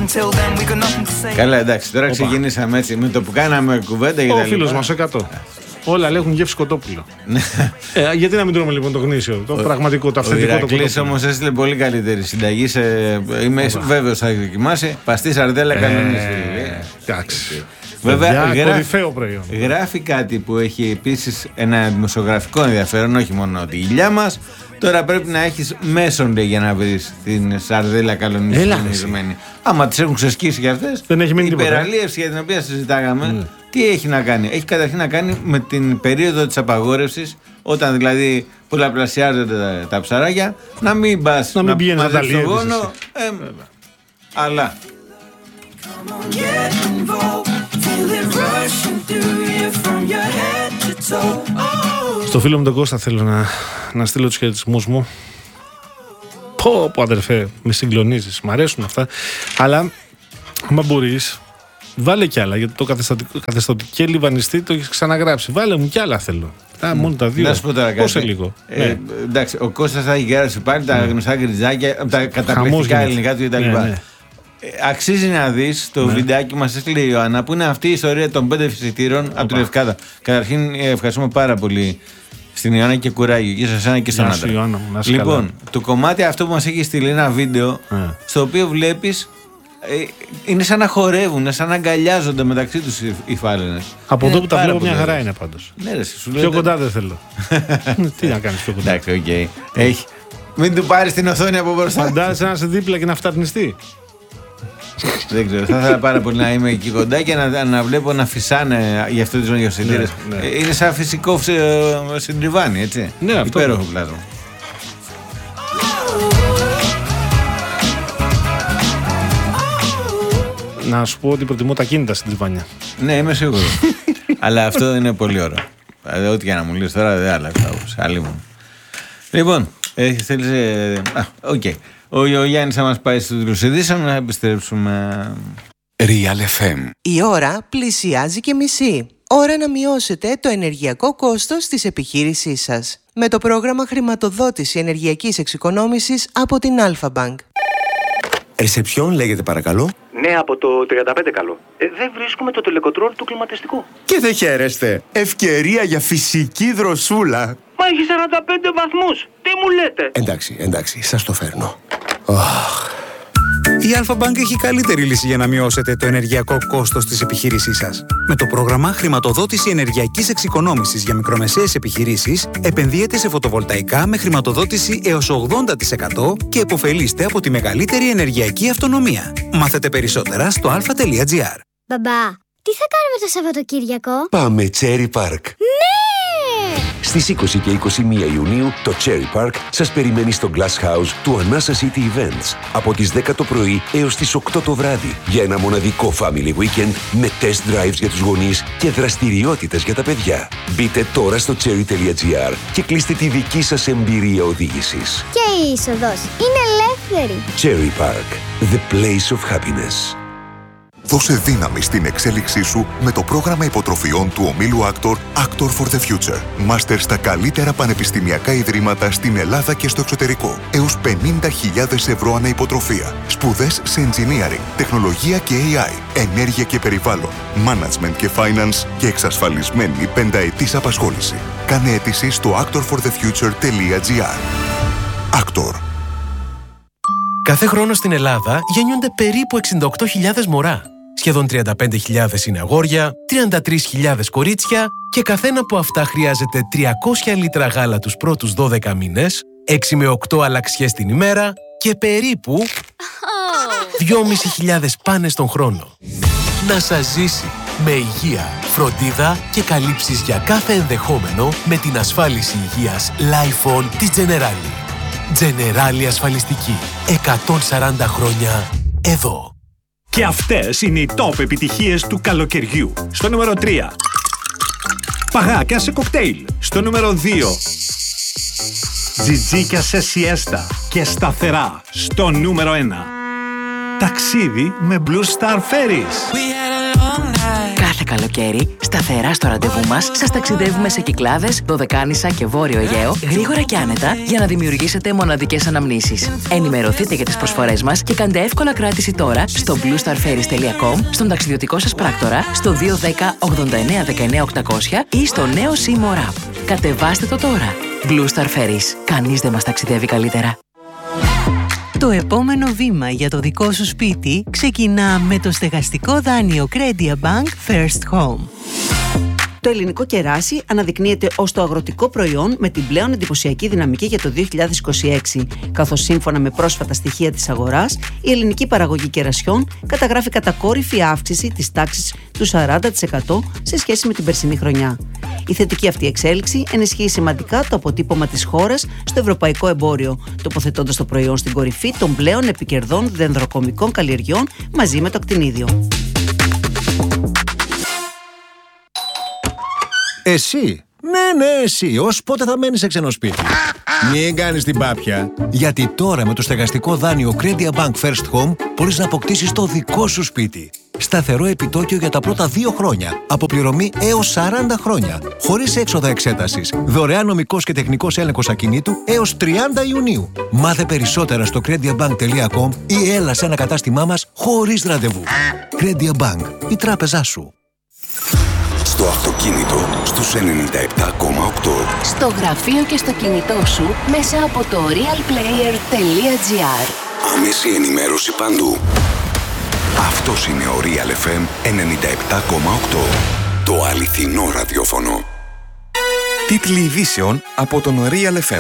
Καλά, εντάξει, τώρα ξεκινήσαμε έτσι με το που κάναμε κουβέντα για ο φίλος μας 100. Όλα λέγουν γεύση κοτόπουλο. Γιατί να μην τρώμε λοιπόν το γνήσιο, το πραγματικό, το αυθεντικό το κοτόπουλο. Ο Ηρακλής όμως έστειλε πολύ καλύτερη συνταγή. Είμαι βέβαιος θα δοκιμάσει. Παστή σαρδέλα κανονίσει. Εντάξει. Βέβαια, γράφει κάτι που έχει επίσης ένα δημοσιογραφικό ενδιαφέρον, όχι μόνο τη ηλιά μας. Τώρα πρέπει να έχεις μέσον για να βρεις την σαρδέλα καλονισμένη. Άμα τις έχουν ξεσκίσει και αυτές, η υπεραλίευση για την οποία συζητάγαμε, τι έχει να κάνει? Έχει καταρχήν να κάνει με την περίοδο της απαγόρευσης, όταν δηλαδή πολλαπλασιάζονται τα ψαράκια, να μην πας να μαζέψεις τον γόνο, αλλά... Στο φίλο μου τον Κώστα θέλω να στείλω τους χαιρετισμούς μου. Πω αδερφέ, με συγκλονίζεις, μ' αρέσουν αυτά. Αλλά άμα μπορείς, βάλε κι άλλα, γιατί το καθεστωτική λιβανιστή το έχεις ξαναγράψει. Βάλε μου κι άλλα θέλω. Μόνο τα δύο. Να σου πω τώρα κάτι. Λίγο. Εντάξει, ο Κώστας θα έχει γράψει πάλι τα γνωστά γκριτζάκια, τα καταπληκτικά ελληνικά του κτλ. Αξίζει να δεις το βιντεάκι μας έστειλε η Ιωάννα, που είναι αυτή η ιστορία των 5 φυσιτήρων από τη Λευκάδα. Καταρχήν ευχαριστούμε πάρα πολύ στην Ιωάννα και κουράγιο και σε εσένα και στον άντρα. Λοιπόν, το κομμάτι αυτό που μας έχει στείλει ένα βίντεο στο οποίο βλέπεις είναι σαν να χορεύουν, σαν να αγκαλιάζονται μεταξύ τους οι φάλαινες. Από εδώ που τα βλέπω μια χαρά είναι πάντως. Πιο κοντά δεν θέλω. Τι να κάνεις πιο κοντά. Εντάξει, οκ. Μην του πάρεις την οθόνη από μπροστά. Φαντάζεσαι να είσαι δίπλα και να φταρνιστεί. Δεν ξέρω, θα ήθελα πάρα πολύ να είμαι εκεί κοντά και να βλέπω να φυσάνε για αυτό τις νογιοσυντήρες. Είναι σαν φυσικό συντριβάνι, έτσι. Ναι, αυτό. Υπέροχο πλάσμα. Να σου πω ότι προτιμώ τα κίνητα συντριβάνια. Ναι, είμαι σίγουρος. Αλλά αυτό είναι πολύ ωραίο. Δηλαδή, ό,τι και να μου λες τώρα δεν άλλαξα. Άλλη μου. Λοιπόν, θέλεις... οκ. Ο Γιάννης θα μας πάει στους τίτλους ειδήσεων, να επιστρέψουμε. Real FM. Η ώρα πλησιάζει και μισή. Ώρα να μειώσετε το ενεργειακό κόστος της επιχείρησής σας. Με το πρόγραμμα χρηματοδότηση ενεργειακής εξοικονόμησης από την Alpha Bank. Ρεσεψιόν λέγεται παρακαλώ. Ναι, από το 35 καλό. Δεν βρίσκουμε το τελεκοτρόλ του κλιματιστικού. Και δεν χαίρεστε. Ευκαιρία για φυσική δροσούλα. Μα έχει 45 βαθμούς. Τι μου λέτε? Εντάξει, σας το φέρνω. Η Alpha Bank έχει καλύτερη λύση για να μειώσετε το ενεργειακό κόστος της επιχείρησής σας. Με το πρόγραμμα χρηματοδότηση ενεργειακής εξοικονόμησης για μικρομεσαίες επιχειρήσεις, επενδύετε σε φωτοβολταϊκά με χρηματοδότηση έως 80% και επωφελείστε από τη μεγαλύτερη ενεργειακή αυτονομία. Μάθετε περισσότερα στο alpha.gr. Μπαμπά, τι θα κάνουμε το Σαββατοκύριακο? Πάμε Cherry Park. Ναι! Στις 20 και 21 Ιουνίου το Cherry Park σας περιμένει στο Glass House του Anasa City Events από τις 10 το πρωί έως τις 8 το βράδυ για ένα μοναδικό family weekend με test drives για τους γονείς και δραστηριότητες για τα παιδιά. Μπείτε τώρα στο cherry.gr και κλείστε τη δική σας εμπειρία οδήγησης. Και η είσοδος είναι ελεύθερη. Cherry Park, the place of happiness. Δώσε δύναμη στην εξέλιξή σου με το πρόγραμμα υποτροφιών του ομίλου Actor for the Future. Μάστερ στα καλύτερα πανεπιστημιακά ιδρύματα στην Ελλάδα και στο εξωτερικό. Έως 50.000 ευρώ ανά υποτροφία. Σπουδές σε engineering, τεχνολογία και AI, ενέργεια και περιβάλλον, management και finance και εξασφαλισμένη 5ετής απασχόληση. Κάνε αίτηση στο actorforthefuture.gr. Actor. Κάθε χρόνο στην Ελλάδα γεννιούνται περίπου 68.000 μωρά. Σχεδόν 35.000 είναι αγόρια, 33.000 κορίτσια και καθένα από αυτά χρειάζεται 300 λίτρα γάλα τους πρώτους 12 μήνες, 6 με 8 αλλαξιές την ημέρα και περίπου 2.500 πάνες τον χρόνο. Να σας ζήσει με υγεία, φροντίδα και καλύψεις για κάθε ενδεχόμενο με την ασφάλιση υγείας Lifon της Generali. Generali ασφαλιστική. 140 χρόνια εδώ. Και αυτές είναι οι top επιτυχίες του καλοκαιριού. Στο νούμερο 3. Παγάκια σε κοκτέιλ. Στο νούμερο 2. Τζιτζίκια σε σιέστα και σταθερά. Στο νούμερο 1. Ταξίδι με Blue Star Ferries. Κάθε καλοκαίρι, σταθερά στο ραντεβού μας, σας ταξιδεύουμε σε Κυκλάδες, Δωδεκάνησα και Βόρειο Αιγαίο, γρήγορα και άνετα για να δημιουργήσετε μοναδικές αναμνήσεις. Ενημερωθείτε για τις προσφορές μας και κάντε εύκολα κράτηση τώρα στο bluestarferries.com, στον ταξιδιωτικό σας πράκτορα, στο 210 89 19 800 ή στο νέο Seymour App. Κατεβάστε το τώρα. Blue Star Ferries. Κανείς δεν μας ταξιδεύει καλύτερα. Το επόμενο βήμα για το δικό σου σπίτι ξεκινά με το στεγαστικό δάνειο Credia Bank First Home. Το ελληνικό κεράσι αναδεικνύεται ως το αγροτικό προϊόν με την πλέον εντυπωσιακή δυναμική για το 2026, καθώς σύμφωνα με πρόσφατα στοιχεία της αγοράς, η ελληνική παραγωγή κερασιών καταγράφει κατακόρυφη αύξηση της τάξης του 40% σε σχέση με την περσινή χρονιά. Η θετική αυτή εξέλιξη ενισχύει σημαντικά το αποτύπωμα της χώρας στο ευρωπαϊκό εμπόριο, τοποθετώντας το προϊόν στην κορυφή των πλέον επικερδών δενδροκομικών καλλιεργιών μαζί με το κτηνίδιο. Εσύ, ναι, εσύ, ως πότε θα μένεις σε ξένο σπίτι? Μην κάνεις την πάπια. Γιατί τώρα με το στεγαστικό δάνειο Credia Bank First Home μπορείς να αποκτήσεις το δικό σου σπίτι. Σταθερό επιτόκιο για τα πρώτα 2 χρόνια. Αποπληρωμή έως 40 χρόνια. Χωρίς έξοδα εξέτασης. Δωρεάν νομικός και τεχνικός έλεγχος ακινήτου έως 30 Ιουνίου. Μάθε περισσότερα στο crediabank.com ή έλα σε ένα κατάστημά μας χωρίς ραντεβού. Credia Bank, η τράπεζά σου. Στο αυτοκίνητο στους 97,8. Στο γραφείο και στο κινητό σου μέσα από το realplayer.gr. Άμεση ενημέρωση παντού. Αυτός είναι ο Real FM 97,8. Το αληθινό ραδιόφωνο. Τίτλοι ειδήσεων από τον Real FM.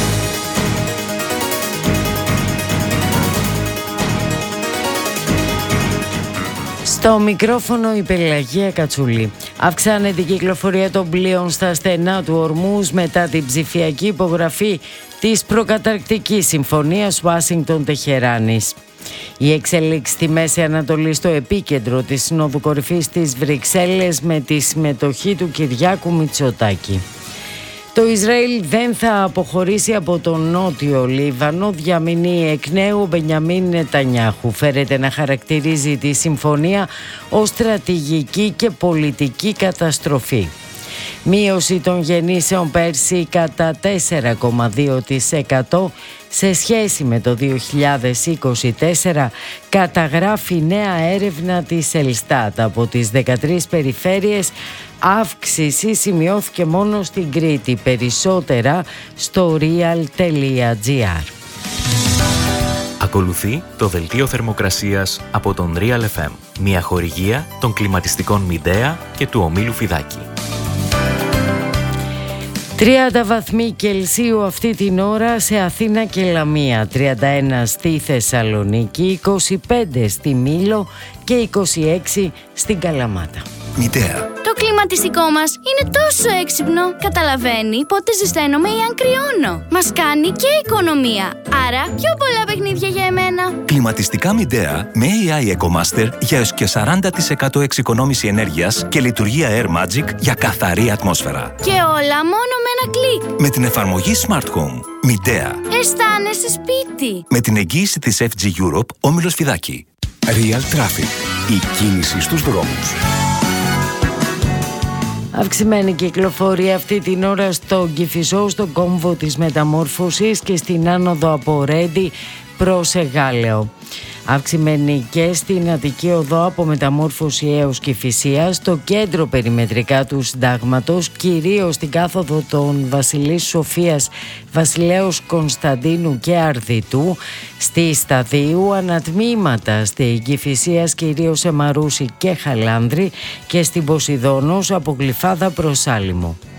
Στο μικρόφωνο η Πελαγία Κατσούλη. Αυξάνεται η κυκλοφορία των πλοίων στα στενά του Ορμούζ μετά την ψηφιακή υπογραφή της προκαταρκτικής συμφωνίας Ουάσιγκτον-Τεχεράνης. Η εξέλιξη στη Μέση Ανατολή στο επίκεντρο της Συνόδου Κορυφής της Βρυξέλλες με τη συμμετοχή του Κυριάκου Μητσοτάκη. Το Ισραήλ δεν θα αποχωρήσει από το νότιο Λίβανο, διαμηνεί εκ νέου ο Μπενιαμίν Νετανιάχου. Φέρεται να χαρακτηρίζει τη συμφωνία ως στρατηγική και πολιτική καταστροφή. Μείωση των γεννήσεων πέρσι κατά 4,2% σε σχέση με το 2024, καταγράφει νέα έρευνα της Ελστάτ. Από τις 13 περιφέρειες, αύξηση σημειώθηκε μόνο στην Κρήτη. Περισσότερα στο real.gr. Ακολουθεί το δελτίο θερμοκρασίας από τον Real FM, μια χορηγία των κλιματιστικών Midea και του ομίλου Φιδάκη. 30 βαθμοί Κελσίου αυτή την ώρα σε Αθήνα και Λαμία, 31 στη Θεσσαλονίκη, 25 στη Μήλο και 26 στην Καλαμάτα. Midea. Το κλιματιστικό μας είναι τόσο έξυπνο. Καταλαβαίνει πότε ζεσταίνομαι ή αν κρυώνω. Μας κάνει και οικονομία. Άρα πιο πολλά παιχνίδια για εμένα. Κλιματιστικά Midea με AI EcoMaster για έως και 40% εξοικονόμηση ενέργειας και λειτουργία Air Magic για καθαρή ατμόσφαιρα. Και όλα μόνο με ένα κλικ. Με την εφαρμογή Smart Home. Midea. Αισθάνεσαι σπίτι. Με την εγγύηση της FG Europe, όμιλος Φιδάκη. Real Traffic. Η κίνηση στους δρόμους. Αυξημένη κυκλοφορία αυτή την ώρα στο Κηφισό, στον κόμβο της Μεταμόρφωσης και στην άνοδο από Ρέντι προς Εγάλεο. Αυξημένη και στην Αττική Οδό από Μεταμόρφωση έως Κηφισία, στο κέντρο περιμετρικά του Συντάγματος, κυρίως στην κάθοδο των Βασιλής Σοφίας, Βασιλέως Κωνσταντίνου και Αρδιτού, στη Σταδίου, ανατμήματα στη Κηφισίας, κυρίως σε Μαρούσι και Χαλάνδρη, και στην Ποσειδώνος από Γλυφάδα προς Άλυμο.